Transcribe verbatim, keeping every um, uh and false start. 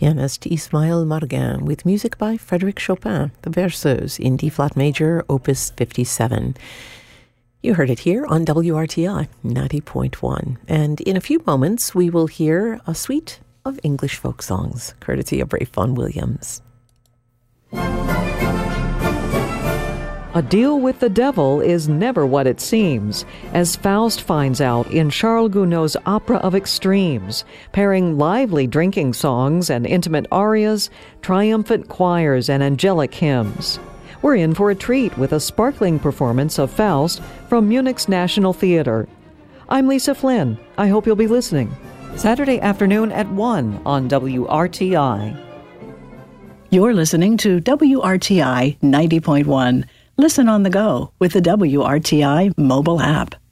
pianist Ismaël Margin with music by Frédéric Chopin, the Berceuse in D-flat major, opus fifty-seven. You heard it here on W R T I ninety point one. And in a few moments, we will hear a suite of English folk songs, courtesy of Ralph Vaughan Williams. A deal with the devil is never what it seems, as Faust finds out in Charles Gounod's Opera of Extremes, pairing lively drinking songs and intimate arias, triumphant choirs, and angelic hymns. We're in for a treat with a sparkling performance of Faust from Munich's National Theatre. I'm Lisa Flynn. I hope you'll be listening. Saturday afternoon at one on W R T I. You're listening to W R T I ninety point one. Listen on the go with the W R T I mobile app.